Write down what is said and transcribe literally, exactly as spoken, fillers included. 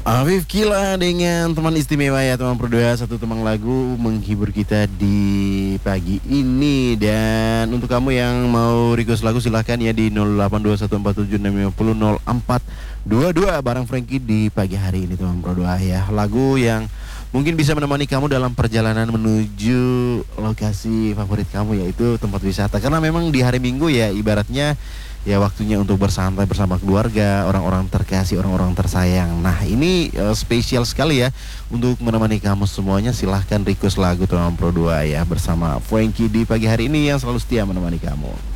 Afif Kila dengan teman istimewa ya teman berdua, satu teman lagu menghibur kita di pagi ini. Dan untuk kamu yang mau request lagu silahkan ya di nol delapan dua satu empat tujuh enam lima nol nol empat dua dua bareng Frankie di pagi hari ini teman berdua ya. Lagu yang mungkin bisa menemani kamu dalam perjalanan menuju lokasi favorit kamu, yaitu tempat wisata. Karena memang di hari Minggu ya ibaratnya ya waktunya untuk bersantai bersama keluarga, orang-orang terkasih, orang-orang tersayang. Nah ini uh, spesial sekali ya untuk menemani kamu semuanya. Silahkan request lagu teman Pro dua ya bersama Frankie di pagi hari ini yang selalu setia menemani kamu.